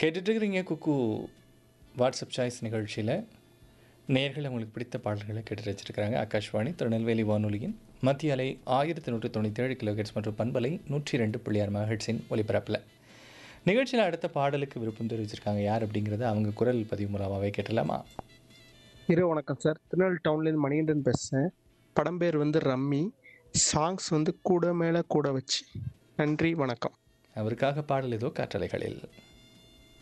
கேட்டுட்ருக்கிறீங்க குக்கு WhatsApp choice நிகழ்ச்சியில் நேயர்கள் உங்களுக்கு பிடித்த பாடல்களை கேட்டு வச்சிருக்கிறாங்க. ஆகாஷ்வாணி திருநெல்வேலி வானொலியின் மத்திய அலை 1197 கிலோஹெட்ஸ் மற்றும் பண்பலை 102.6 மெகாஹெட்ஸின் ஒலிபரப்பில் நிகழ்ச்சியில் அடுத்த பாடலுக்கு விருப்பம் தெரிவிச்சிருக்காங்க. யார் அப்படிங்கிறத அவங்க குரல் பதிவு மூலமாகவே கேட்டலாமா? இரவு வணக்கம் சார். திருநெல்வேலி டவுன்லேருந்து மணிகண்டன் பேசுகிறேன். படம் பேர் ரம்மி. சாங்ஸ் கூட மேலே கூட வச்சு. நன்றி, வணக்கம். அவருக்காக பாடல் ஏதோ காற்றலைகளில்.